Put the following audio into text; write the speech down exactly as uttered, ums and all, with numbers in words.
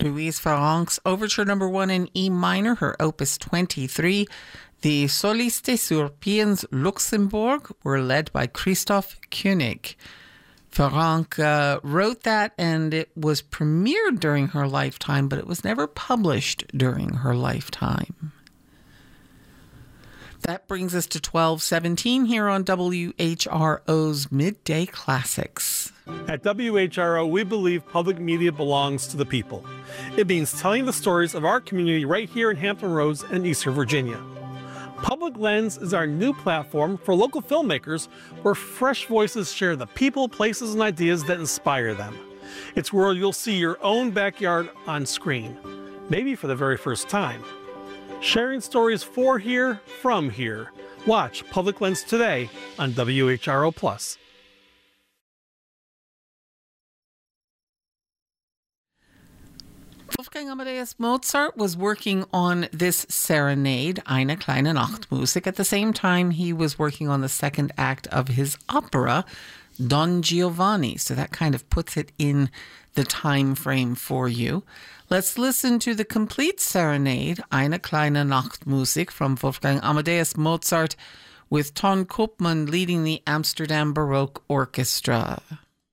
Louise Farrenc's Overture Number One in E minor, her Opus twenty-three. The Solistes Europeens Luxembourg were led by Christoph Koenig. Farrenc uh, wrote that, and it was premiered during her lifetime, but it was never published during her lifetime. That brings us to twelve seventeen here on W H R O's Midday Classics. At W H R O, we believe public media belongs to the people. It means telling the stories of our community right here in Hampton Roads and Eastern Virginia. Public Lens is our new platform for local filmmakers where fresh voices share the people, places, and ideas that inspire them. It's where you'll see your own backyard on screen, maybe for the very first time. Sharing stories for here, from here. Watch Public Lens today on W H R O Plus. Wolfgang Amadeus Mozart was working on this serenade, Eine kleine Nachtmusik. At the same time, he was working on the second act of his opera, Don Giovanni. So that kind of puts it in the time frame for you. Let's listen to the complete serenade, Eine kleine Nachtmusik, from Wolfgang Amadeus Mozart, with Ton Koopman leading the Amsterdam Baroque Orchestra.